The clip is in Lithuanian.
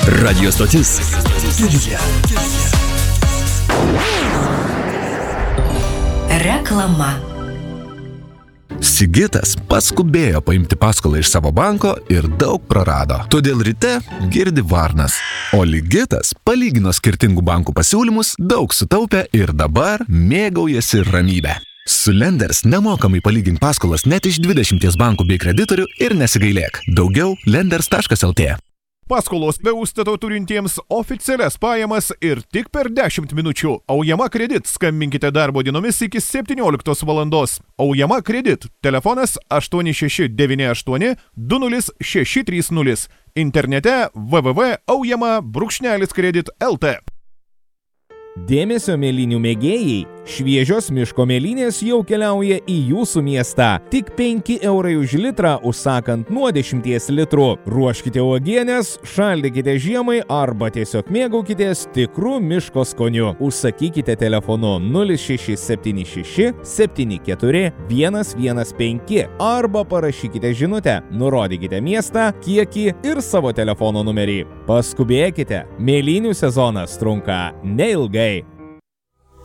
Radio stotis. Reklama. Sigitas paskubėjo paimti paskolą iš savo banko ir daug prarado. Todėl ryte girdi varnas. O Ligitas palygino skirtingų bankų pasiūlymus, daug sutaupė ir dabar mėgaujasi ramybę. Su Lenders nemokamai palygink paskolas net iš 20 bankų bei kreditorių ir nesigailėk. Daugiau lenders.lt. Paskolos be užstato turintiems oficialias pajamas ir tik per 10 minučių. Aujama kredit. Skambinkite darbo dienomis iki 17 valandos. Aujama kredit. Telefonas 8698 20630. Internete www.aujama-kredit.lt. Dėmesio mėlynių mėgėjai, šviežios miško mėlynės jau keliauja į jūsų miestą. Tik 5 eurai už litrą, užsakant nuo 10 litrų. Ruoškite uogienės, šaldykite žiemai arba tiesiog mėgaukitės tikrų miško skoniu. Užsakykite telefonu 0676 74 115 arba parašykite žinutę, nurodykite miestą, kiekį ir savo telefono numerį. Paskubėkite, mėlynių sezonas trunka neilgai.